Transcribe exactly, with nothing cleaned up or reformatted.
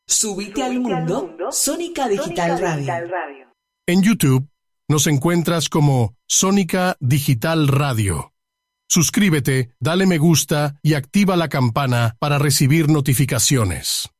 Súbite al mundo, Sónica Digital Radio. En YouTube nos encuentras como Sónica Digital Radio. Suscríbete, dale me gusta y activa la campana para recibir notificaciones.